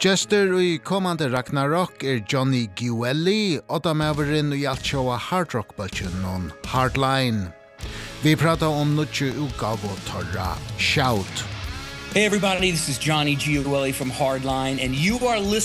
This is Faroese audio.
Jester i kommande Ragnarok Johnny Guelli, Oddamaveren i alt showa Hard Rock-bølgen on Hardline. Vi pratar om nutje utgave torra Shout. Hey everybody, this is Johnny Guelli from Hardline, and you are listening